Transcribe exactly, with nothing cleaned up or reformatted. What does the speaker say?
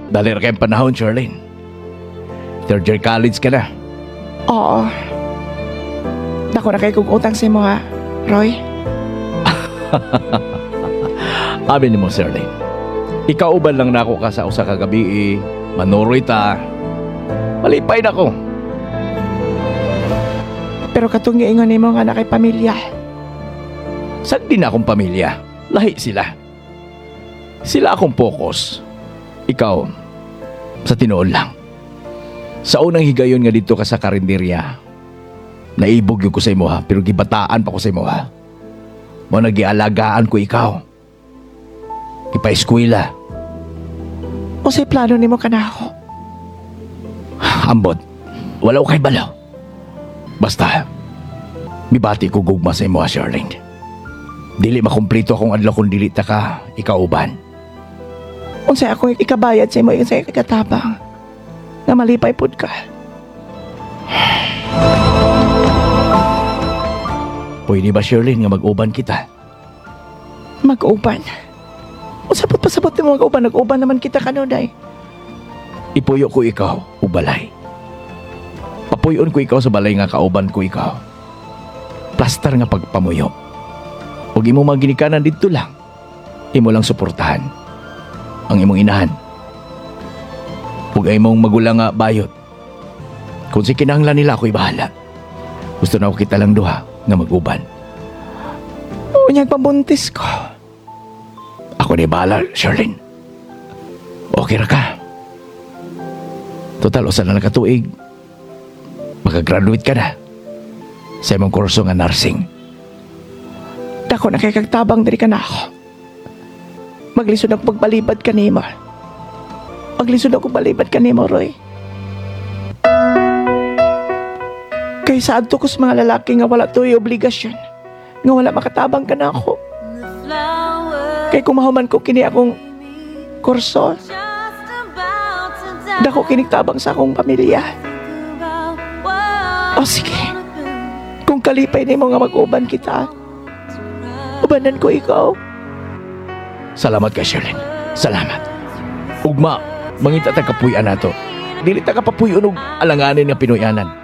Dali ra kayong panahon, Charlene. Third year college ka na. Oo. Dako na kay kong utang sa mo ha, Roy. Amin mo, Charlene. Ikaw uban lang na ako ka sa usa ka gabi eh. Manuroy ta. Malipay na ko. Pero katong giingon nimo nga na kay pamilya. Saan din akong pamilya? Lahi sila. Sila akong focus. Ikaw, sa tinuod lang. Sa unang higayon nga dito ka sa karinderya, naibog yung ko sa imo ha, pero gibataan pa ko sa imo ha. Mo nagialagaan ko ikaw. Ipa-eskwela. O say plano nimo kana ako. Ambot, wala ko kay balaw. Basta, mibati ko gugma sa imo ha, Charlene. Dili makumplito akong adlaw kung dili ta ka, ikaw uban. Unsay akong ikabayad sa imo yung sa ikatabang nga malipay pud ka. Pwede ba, Charlene, nga mag-uban kita? Mag-uban? Usapot pasabot mo mag-uban, nag-uban naman kita kanunay. Ipuyo ko ikaw, ubalay. Papuyon ko ikaw sa balay nga kauban ko ikaw. Plaster nga pagpamuyo. Huwag imo maginikanan dito lang. Imo lang suportahan ang imong inahan. Huwag ay mong magulang nga bayot. Kung si kinahanglan nila ako'y bahala. Gusto na ako kita lang duha nga mag-uban. Unyag pambuntis ko. Ako na bahala, Charlene. Okay ra ka. Total, usa na nakatuig. Makagraduate ka na sa imong kurso nga nursing. Dako na kay kagtabang diri ka na ako. Maglisod ako pagbalibad ka nimo. Maglisod ako balibad ka nimo, Roy. Kay saad to ko sa mga lalaki nga wala to'y obligasyon. Nga wala makatabang ka na ako. Kay kumahuman ko kini akong kurso. Dako kiniktabang sa akong pamilya. O sige. Kung kalipay nimo nga mag-uban kita, ubanan ko ikaw. Salamat ka, Charlene. Salamat. Ugma, mangita ta kapuy-an nato. Dili ta kapapuy-an og alanganin nga Pinoyanan.